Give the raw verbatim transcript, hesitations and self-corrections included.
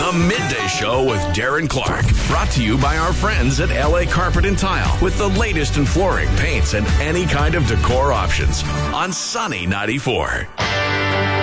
The Midday Show with Darren Clark. Brought to you by our friends at L A Carpet and Tile. With the latest in flooring, paints, and any kind of decor options. On Sunny ninety-four.